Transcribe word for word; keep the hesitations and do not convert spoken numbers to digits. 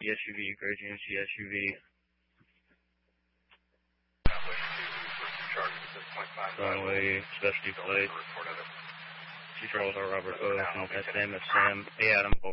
S U V, Gray G M C S U V. Runway, specialty plate. C. Charles R. Robert O. S M S M. A. Adam.